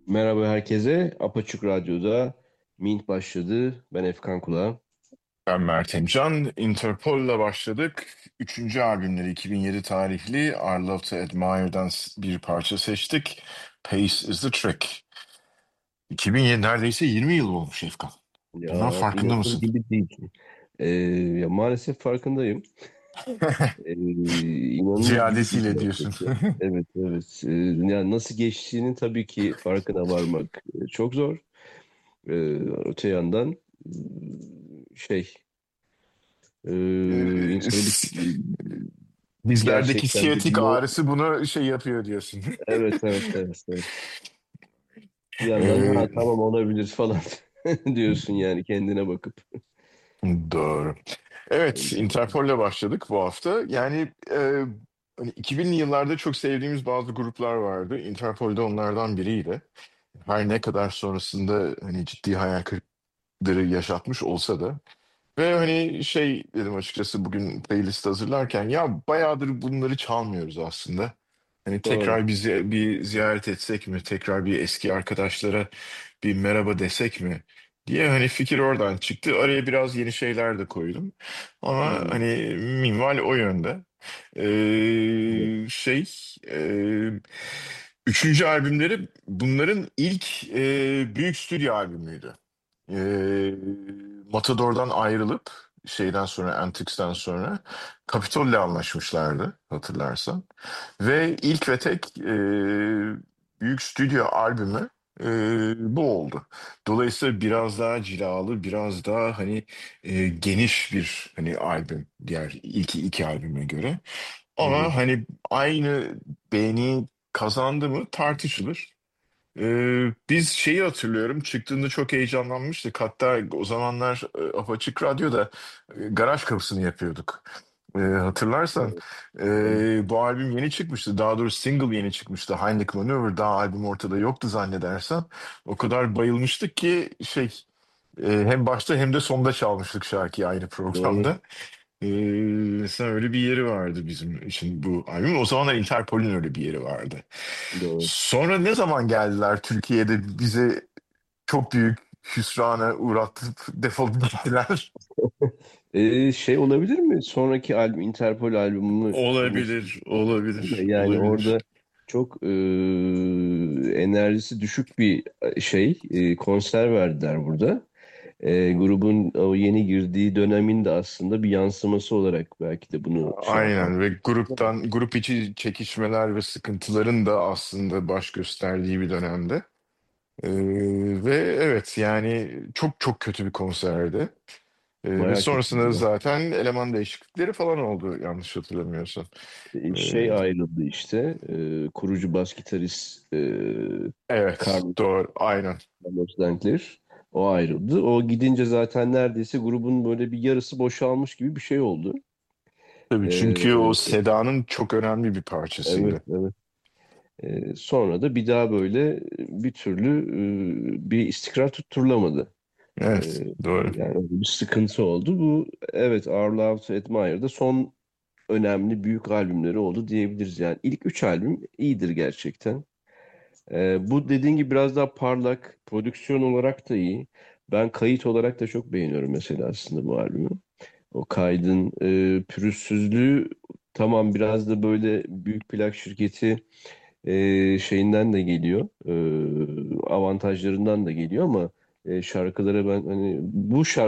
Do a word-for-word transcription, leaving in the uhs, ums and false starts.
Merhaba herkese. Apaçık Radyo'da Mint başladı. Ben Efkan Kula. Ben Mert Emcan. Interpol'la başladık. Üçüncü albümleri iki bin yedi tarihli I Love to Admire'dan s- bir parça seçtik. Pace is the Trick. iki bin yedi neredeyse yirmi yıl olmuş Efkan. Bundan Ya farkında inanılır mısın? gibi değil. Ee, ya maalesef farkındayım. Ee, inanılır gibi değil Ziyadesiyle diyorsun. gerçekten. Evet, evet. Ee, yani nasıl geçtiğinin tabii ki farkına varmak e, çok zor. Ee, öte yandan e, şey e, Ee, insan öyle s- Bizlerdeki gerçekten de siyatik bunu ağrısı bunu şey yapıyor diyorsun. evet, evet, evet, evet. Bir yandan ha Ee, tamam olabilir falan diyorsun yani kendine bakıp. doğru. Evet, Interpol'le başladık bu hafta. Yani e, hani iki binli yıllarda çok sevdiğimiz bazı gruplar vardı. Interpol de onlardan biriydi. Her ne kadar sonrasında hani ciddi hayal kırıklıkları yaşatmış olsa da. Ve hani şey dedim açıkçası bugün playlist hazırlarken ya bayağıdır bunları çalmıyoruz aslında. Hani Doğru. tekrar bir, zi- bir ziyaret etsek mi? Tekrar bir eski arkadaşlara bir merhaba desek mi? Diye hani fikir oradan çıktı. Araya biraz yeni şeyler de koydum. Ama Hmm. hani minval o yönde. Evet. Ee, şey e, Üçüncü albümleri bunların ilk e, büyük stüdyo albümüydü. Ee, Matador'dan ayrılıp şeyden sonra Antics'ten sonra Capitol'le anlaşmışlardı hatırlarsan. Ve ilk ve tek e, büyük stüdyo albümü e, bu oldu. Dolayısıyla biraz daha cilalı, biraz daha hani e, geniş bir hani albüm diğer ilk iki albüme göre. Hı hı. Ama hani aynı beğeni kazandı mı tartışılır. Ee, biz şeyi hatırlıyorum çıktığında çok heyecanlanmıştık. Hatta o zamanlar e, Apaçık Radyo'da e, garaj kapısını yapıyorduk. Ee, hatırlarsan Evet. Evet. e, bu albüm yeni çıkmıştı. Daha doğrusu single yeni çıkmıştı. Heimlich Maneuver daha albüm ortada yoktu zannedersen. O kadar bayılmıştık ki şey e, hem başta hem de sonda çalmıştık şarkıyı aynı Doğru. programda. Ee, Mesela öyle bir yeri vardı bizim için bu albüm. O zamanlar Interpol'ün öyle bir yeri vardı. Doğru. Sonra ne zaman geldiler Türkiye'de bize çok büyük hüsrana uğratıp defolup gittiler. Ee, şey olabilir mi? Sonraki albüm, Interpol albümünü dinlesin. Olabilir, olabilir, Yani olabilir. orada çok e, enerjisi düşük bir şey e, konser verdiler burada. E, grubun o yeni girdiği dönemin de aslında bir yansıması olarak belki de bunu şey yapmak. Aynen ve gruptan grup içi çekişmeler ve sıkıntıların da aslında baş gösterdiği bir dönemde. Ee, Ve evet yani çok çok kötü bir konserdi. Ee, ve Bayağı sonrasında kötüydü. zaten eleman değişiklikleri falan oldu yanlış hatırlamıyorsam. E, Ee, Şey ayrıldı işte. e, kurucu bas gitarist e, evet Carlos doğru aynen. Carlos Dankler. O ayrıldı. O gidince zaten neredeyse grubun böyle bir yarısı boşalmış gibi bir şey oldu. Tabii çünkü o E, Seda'nın çok önemli bir evet, parçasıydı. evet. E, sonra da bir daha böyle bir türlü e, bir istikrar tutturulamadı. E, Evet doğru. yani öyle bir sıkıntı oldu. Bu evet Our Love to Admire'da son önemli büyük albümleri oldu diyebiliriz. Yani ilk üç albüm iyidir gerçekten. Ee, bu dediğin gibi biraz daha parlak, prodüksiyon olarak da iyi. Ben kayıt olarak da çok beğeniyorum mesela aslında bu albümü. O kaydın e, pürüzsüzlüğü tamam biraz da böyle büyük plak şirketi e, şeyinden de geliyor. E, avantajlarından da geliyor ama e, şarkılara ben hani bu şarkı